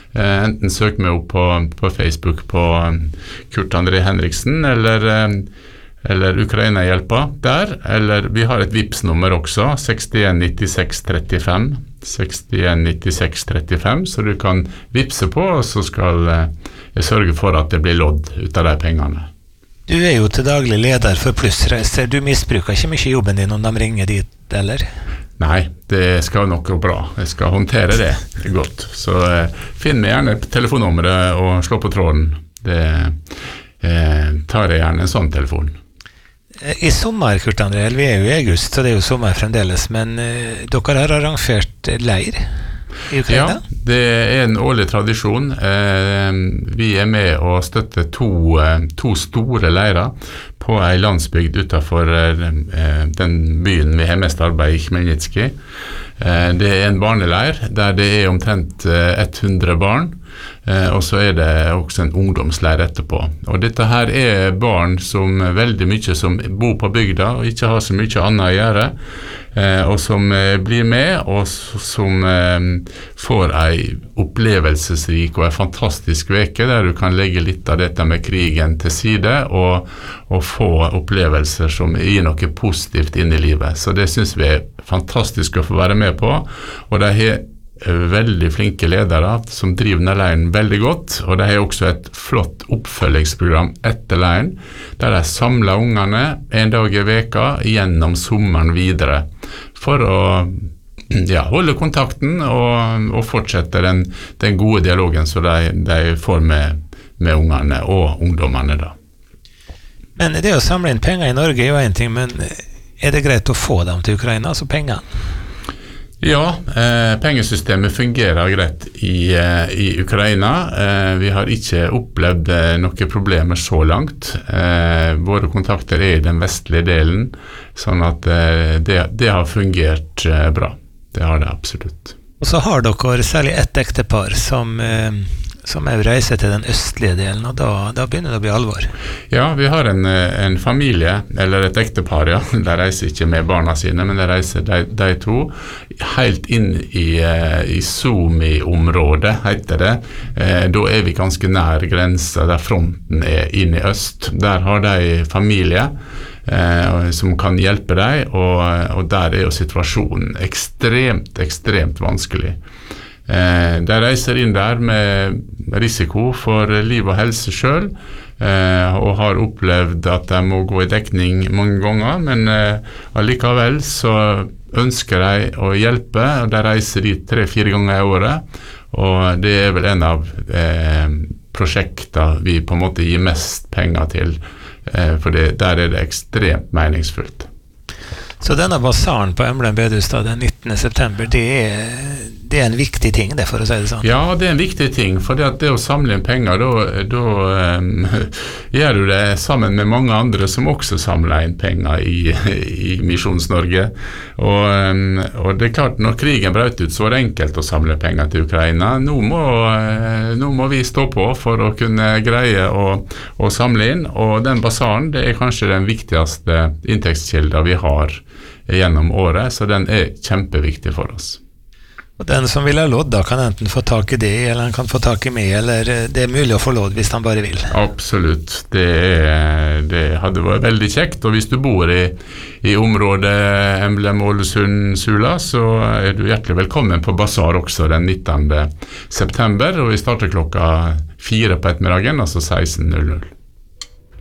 enten søk meg opp på Facebook på Kurt André Henriksen, eller Ukraina-hjelpa der, eller vi har et Vipps-nummer også, 619635, 619635, så du kan vipse på, og så skal jeg sørge for at det blir lodd ut av de pengene. Du jo til daglig leder for Plussreiser. Du misbruker ikke mye jobben din om de ringer dit, eller? Nei, det skal nok gå bra. Jeg skal håndtere det godt. Så finn meg gjerne telefonnummeret og slå på tråden. Det tar jeg gjerne en sånn telefon. I sommer, Kurt André, vi jo i august, så det jo sommer fremdeles, men dere har arrangert leir i Ukraina? Ja, det en årlig tradisjon. Vi med å støtte to store leirer på en landsbygd utenfor den byen vi har mest arbeid i, Khmelnytskij. Det en barneleir der det omtrent 100 barn, og så det også en ungdomsleir etterpå. Og dette her barn som veldig mye som bor på bygda og ikke har så mye annet å gjøre, og som blir med, og som får en opplevelsesrik og en fantastisk veke, der du kan legge litt av dette med krigen til side, og få opplevelser som gir noe positivt inn i livet. Så det synes vi fantastisk å få være med på, og det har veldig flinke ledere som driver denne leiren veldig godt, og de har også et flott oppfølgingsprogram etter leiren, der de samler ungene en dag i veka gjennom sommeren videre, for å holde kontakten og fortsette den gode dialogen som de får med ungene og ungdommene da. Men det å samle inn penger i Norge jo en ting, men det greit å få dem til Ukraina, altså pengene? Ja, pengesystemet fungerer greit i Ukraina. Vi har ikke opplevd noen problemer så langt. Våre kontakter i den vestlige delen, sånn at det har fungert bra. Det har det absolutt. Og så har dere særlig ett ektepar som reiser til den østlige delen, og da begynner det å bli alvor. Ja, vi har en familie, eller et ektepar, ja. De reiser ikke med barna sine, men de reiser de to helt inn i Sumy-området, heter det. Da vi ganske nær grensa, der fronten inn i øst. Der har de familie som kan hjelpe deg, og der jo situasjonen ekstremt vanskelig. De reiser inn der med risiko for liv og helse selv, og har opplevd at de må gå i dekning mange ganger, men allikevel så ønsker de å hjelpe, og de reiser dit 3-4 ganger i året, og det vel en av prosjektene vi på en måte gir mest penger til, for der det ekstremt meningsfullt. Så denne basaren på Emblem Bedehusstad den 19. september, det en viktig ting, det for å si det sånn? Ja, det en viktig ting, for det å samle inn penger, da gjør du det sammen med mange andre som også samler inn penger i Misjons-Norge. Og det klart, når krigen brøt ut, så var det enkelt å samle penger til Ukraina. Nå må vi stå på for å kunne greie å samle inn, og den basaren, det kanskje den viktigste inntektskilden vi har gjennom året, så den kjempeviktig for oss. Og den som vil ha lodd da kan enten få tak i det, eller han kan få tak i meg, eller det mulig å få lodd hvis han bare vil? Absolutt, det hadde vært veldig kjekt, og hvis du bor i området Emblem, Ålesund, Sula, så du hjertelig velkommen på basar også den 19. september, og vi starter klokka 4 på ettermiddagen, altså 16:00.